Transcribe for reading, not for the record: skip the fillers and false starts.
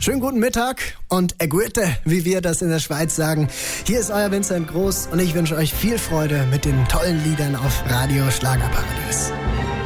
Schönen guten Mittag und Gute, wie wir das in der Schweiz sagen. Hier ist euer Vincent Groß und ich wünsche euch viel Freude mit den tollen Liedern auf Radio Schlagerparadies.